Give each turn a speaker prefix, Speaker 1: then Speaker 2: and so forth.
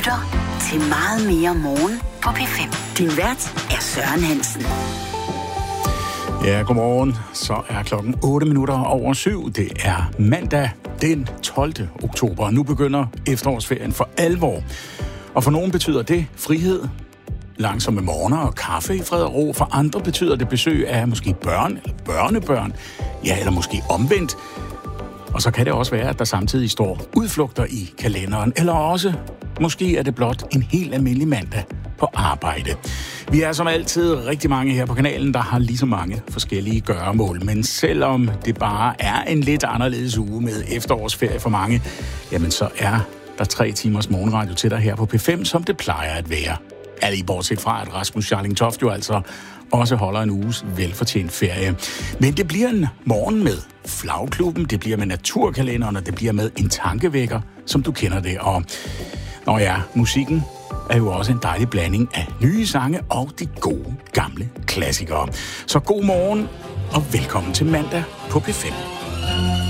Speaker 1: lytter til Meget mere morgen på P5. Din vært er Søren Hansen.
Speaker 2: Ja, godmorgen. Så er klokken 7:08. Det er mandag den 12. oktober. Nu begynder efterårsferien for alvor. Og for nogen betyder det frihed, langsomme morgener og kaffe i fred og ro. For andre betyder det besøg af måske børn eller børnebørn. Ja, eller måske omvendt. Og så kan det også være, at der samtidig står udflugter i kalenderen. Eller også, måske er det blot en helt almindelig mandag på arbejde. Vi er som altid rigtig mange her på kanalen, der har lige så mange forskellige gøremål. Men selvom det bare er en lidt anderledes uge med efterårsferie for mange, jamen så er der 3 timers morgenradio til dig her på P5, som det plejer at være. Lige bortset fra, at Rasmus Scharling Toft jo altså også holder en uges velfortjent ferie. Men det bliver en morgen med Flagklubben, det bliver med Naturkalenderen, og det bliver med en tankevækker, som du kender det. Og musikken er jo også en dejlig blanding af nye sange og de gode gamle klassikere. Så god morgen og velkommen til mandag på P5.